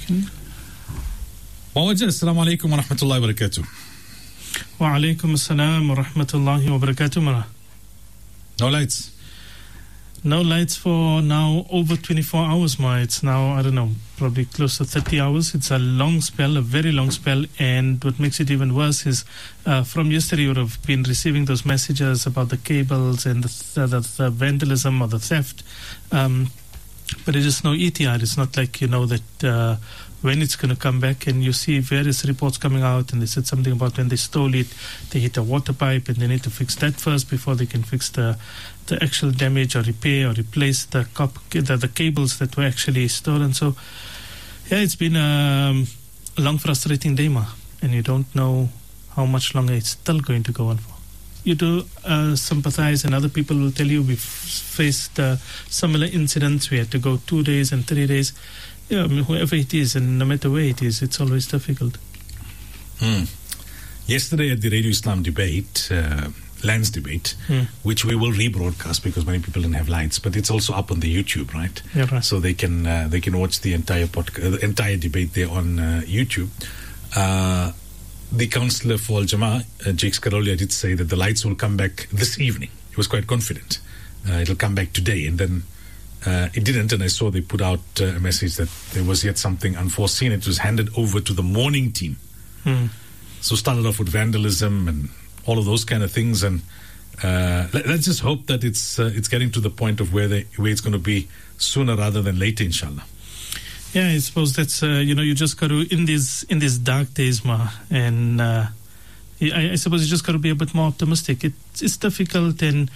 Wawaja, assalamu alaikum wa rahmatullahi wa barakatuh. Wa alaikum assalam wa rahmatullahi wa barakatuh. No lights? No lights for now over 24 hours, ma. It's now, I don't know, probably close to 30 hours. It's a long spell, a very long spell. And what makes it even worse is from yesterday you would have been receiving those messages about the cables and the vandalism or the theft. But there's just no ETR. It's not like you know that when it's going to come back, and you see various reports coming out, and they said something about when they stole it, they hit a water pipe, and they need to fix that first before they can fix the actual damage or repair or replace the cables that were actually stolen. So, yeah, it's been a long, frustrating day, ma, and you don't know how much longer it's still going to go on for. You do sympathize, and other people will tell you we've faced similar incidents. We had to go 2 days and 3 days. Yeah, I mean, whoever it is, and no matter where it is, it's always difficult. Yesterday at the Radio Islam debate, lands debate, which we will rebroadcast because many people didn't have lights, but it's also up on the YouTube, right? Yeah, right. So they can watch the entire entire debate there on YouTube. The councillor for Al Jama, Jakes Karolia, did say that the lights will come back this evening. He was quite confident. It'll come back today, and then it didn't, and I saw they put out a message that there was yet something unforeseen. It was handed over to the morning team. So started off with vandalism and all of those kind of things, and let's just hope that it's getting to the point of where it's going to be sooner rather than later, inshallah. Yeah, I suppose that's you just got to in these dark days, ma, and I suppose you just got to be a bit more optimistic. It's difficult, and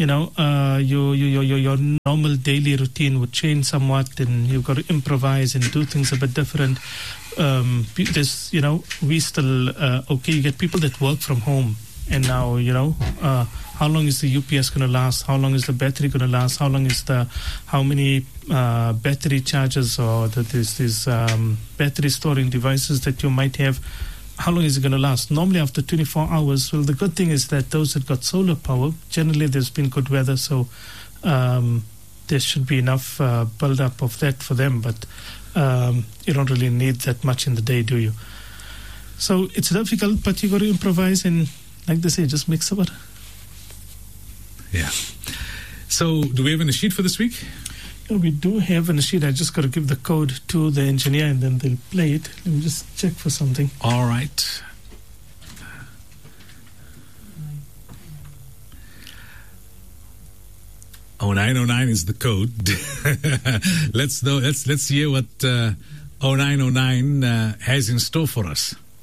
your normal daily routine would change somewhat, and you've got to improvise and do things a bit different. There's we still okay. You get people that work from home, and now how long is the UPS going to last? How long is the battery going to last? How many battery chargers or these battery storing devices that you might have? How long is it going to last? Normally after 24 hours. Well, the good thing is that those that got solar power, generally there's been good weather, so there should be enough build-up of that for them, but you don't really need that much in the day, do you? So it's difficult, but you got to improvise and, like they say, just mix it. Yeah. So do we have a nasheed for this week? Yeah, we do have a nasheed. I just got to give the code to the engineer and then they'll play it. Let me just check for something. All right. Oh, 909 is the code. Let's hear what 0909 has in store for us.